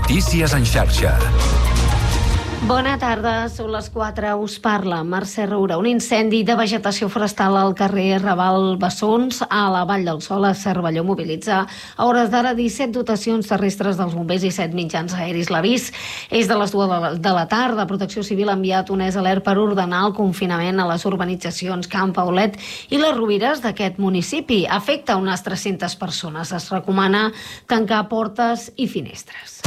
Notícies en xarxa. Bona tarda, són les 4, us parla Mercè Roura. Un incendi de vegetació forestal al carrer Raval Bessons, a la Vall del Sol, a Cervelló, mobilitza a hores d'ara 17 dotacions terrestres dels bombers i 7 mitjans aeris. L'avís és de les 2 de la tarda. Protecció Civil ha enviat un alert per ordenar el confinament a les urbanitzacions Camp Paulet i les Rovires d'aquest municipi. Afecta unes 300 persones. Es recomana tancar portes i finestres.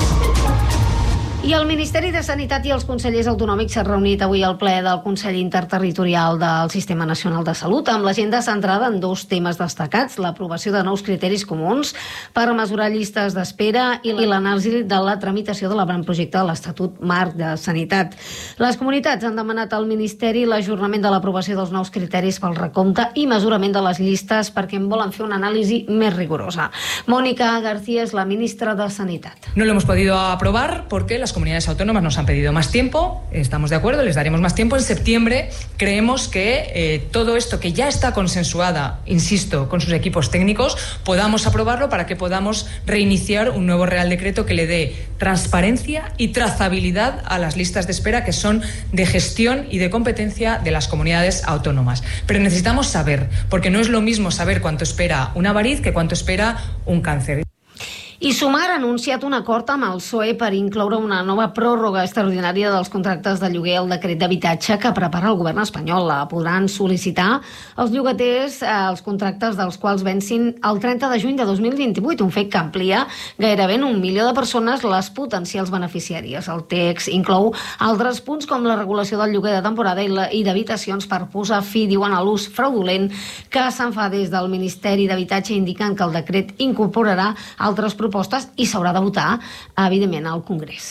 I el Ministeri de Sanitat i els consellers autonòmics s'han reunit avui al ple del Consell Interterritorial del Sistema Nacional de Salut amb l'agenda centrada en 2 temes destacats: l'aprovació de nous criteris comuns per mesurar llistes d'espera i l'anàlisi de la tramitació de l'avantprojecte de l'Estatut Marc de Sanitat. Les comunitats han demanat al Ministeri l'ajornament de l'aprovació dels nous criteris pel recompte i mesurament de les llistes perquè en volen fer una anàlisi més rigorosa. Mónica García és la ministra de Sanitat. No lo hemos podido aprobar porque las comunidades autónomas nos han pedido más tiempo. Estamos de acuerdo, les daremos más tiempo. En septiembre creemos que todo esto que ya está consensuada, insisto, con sus equipos técnicos, podamos aprobarlo para que podamos reiniciar un nuevo Real Decreto que le dé transparencia y trazabilidad a las listas de espera que son de gestión y de competencia de las comunidades autónomas. Pero necesitamos saber, porque no es lo mismo saber cuánto espera una variz que cuánto espera un cáncer. I Sumar ha anunciat un acord amb el PSOE per incloure una nova pròrroga extraordinària dels contractes de lloguer al decret d'habitatge que prepara el govern espanyol. Podran sol·licitar els llogaters els contractes dels quals vencin el 30 de juny de 2028, un fet que amplia gairebé en 1 milió de persones les potencials beneficiàries. El text inclou altres punts com la regulació del lloguer de temporada i d'habitacions per posar fi, diuen, a l'ús fraudulent que se'n fa des del Ministeri d'Habitatge, indicant que el decret incorporarà altres propostes i s'haurà de votar, evidentment, al Congrés.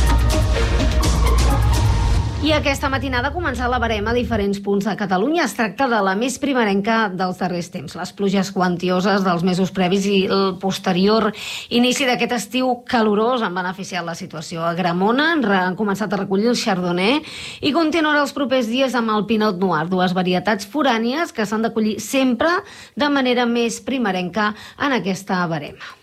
I aquesta matinada ha començat la verema a diferents punts de Catalunya. Es tracta de la més primerenca dels darrers temps. Les pluges quantioses dels mesos previs i el posterior inici d'aquest estiu calorós han beneficiat la situació. A Gramona han començat a recollir el Chardonnay i continuarà els propers dies amb el Pinot Noir, 2 varietats forànies que s'han d'acollir sempre de manera més primerenca en aquesta verema.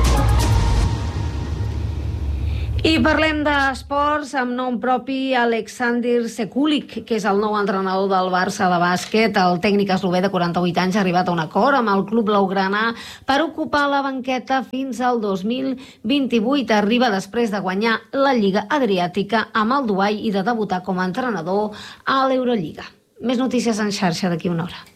I parlem d'esports amb nom propi. Aleksandar Sekulic, que és el nou entrenador del Barça de bàsquet. El tècnic eslové de 48 anys ha arribat a un acord amb el club blaugrana per ocupar la banqueta fins al 2028. Arriba després de guanyar la Lliga Adriàtica amb el Dubai i de debutar com a entrenador a l'Eurolliga. Més notícies en xarxa d'aquí una hora.